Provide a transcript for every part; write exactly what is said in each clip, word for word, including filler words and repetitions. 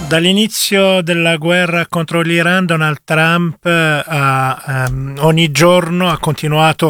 Dall'inizio della guerra contro l'Iran, Donald Trump ha, um, ogni giorno ha continuato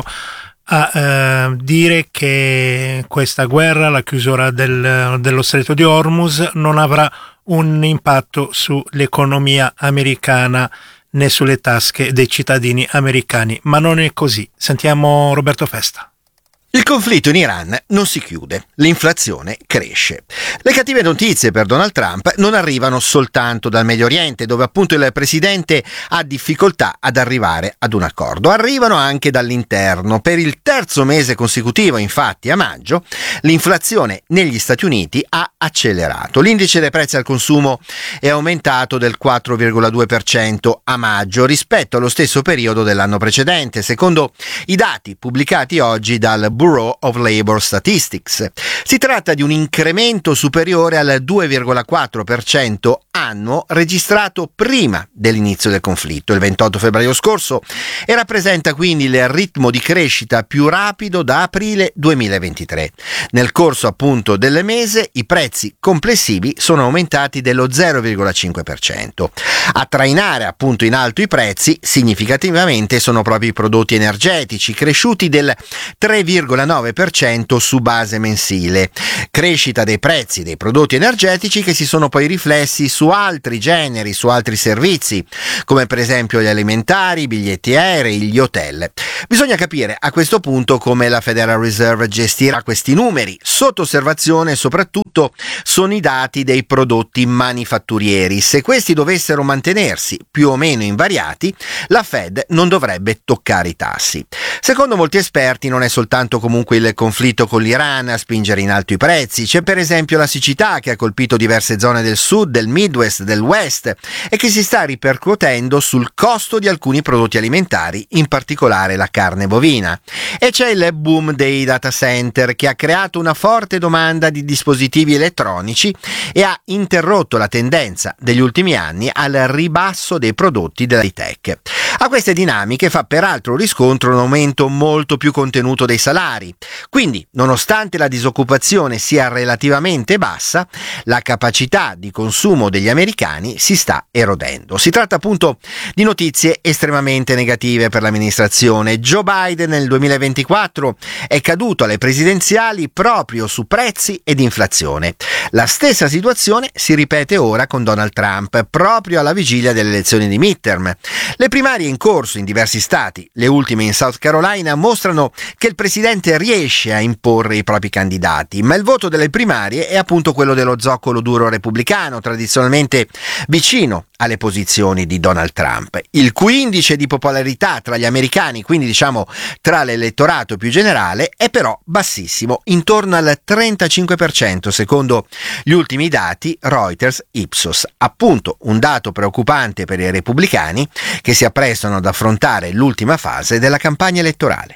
a uh, dire che questa guerra, la chiusura del, dello Stretto di Hormuz, non avrà un impatto sull'economia americana né sulle tasche dei cittadini americani. Ma non è così. Sentiamo Roberto Festa. Il conflitto in Iran non si chiude, l'inflazione cresce. Le cattive notizie per Donald Trump non arrivano soltanto dal Medio Oriente, dove appunto il presidente ha difficoltà ad arrivare ad un accordo. Arrivano anche dall'interno. Per il terzo mese consecutivo, infatti, a maggio, l'inflazione negli Stati Uniti ha accelerato. L'indice dei prezzi al consumo è aumentato del quattro virgola due per cento a maggio rispetto allo stesso periodo dell'anno precedente, secondo i dati pubblicati oggi dal Bureau of Labor Statistics. Si tratta di un incremento superiore al due virgola quattro per cento annuo registrato prima dell'inizio del conflitto, il ventotto febbraio scorso, e rappresenta quindi il ritmo di crescita più rapido da aprile duemilaventitré. Nel corso appunto del mese i prezzi complessivi sono aumentati dello zero virgola cinque per cento. A trainare appunto in alto i prezzi significativamente sono proprio i prodotti energetici, cresciuti del tre virgola nove per cento su base mensile. Crescita dei prezzi dei prodotti energetici che si sono poi riflessi su altri generi, su altri servizi, come per esempio gli alimentari, i biglietti aerei, gli hotel. Bisogna capire a questo punto come la Federal Reserve gestirà questi numeri. Sotto osservazione soprattutto sono i dati dei prodotti manifatturieri. Se questi dovessero mantenersi più o meno invariati, la Fed non dovrebbe toccare i tassi. Secondo molti esperti non è soltanto comunque il conflitto con l'Iran a spingere in alto i prezzi. C'è per esempio la siccità che ha colpito diverse zone del sud, del Midwest, del West e che si sta ripercuotendo sul costo di alcuni prodotti alimentari, in particolare la carne bovina. E c'è il boom dei data center che ha creato una forte domanda di dispositivi elettronici e ha interrotto la tendenza degli ultimi anni al ribasso dei prodotti dell'high tech. A queste dinamiche fa peraltro riscontro un aumento molto più contenuto dei salari. Quindi, nonostante la disoccupazione sia relativamente bassa, la capacità di consumo degli americani si sta erodendo. Si tratta appunto di notizie estremamente negative per l'amministrazione. Joe Biden nel duemilaventiquattro è caduto alle presidenziali proprio su prezzi ed inflazione. La stessa situazione si ripete ora con Donald Trump, proprio alla vigilia delle elezioni di midterm. Le primarie in corso in diversi stati, le ultime in South Carolina, mostrano che il presidente riesce a imporre i propri candidati, ma il voto delle primarie è appunto quello dello zoccolo duro repubblicano, tradizionalmente vicino alle posizioni di Donald Trump, il cui indice di popolarità tra gli americani, quindi diciamo tra l'elettorato più generale, è però bassissimo, intorno al trentacinque per cento secondo gli ultimi dati Reuters Ipsos. Appunto un dato preoccupante per i repubblicani che si apprestano ad affrontare l'ultima fase della campagna elettorale.